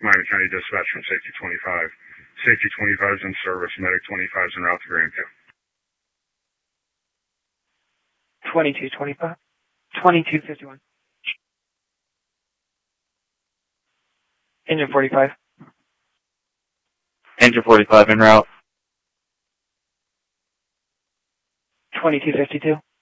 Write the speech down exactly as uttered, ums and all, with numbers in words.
Miami County Dispatch from Safety twenty-five. Safety twenty-five is in service. Medic twenty-five is en route to Grandview. twenty-two twenty-five. twenty-two fifty-one. Engine forty-five. Engine forty-five en route. twenty-two fifty-two.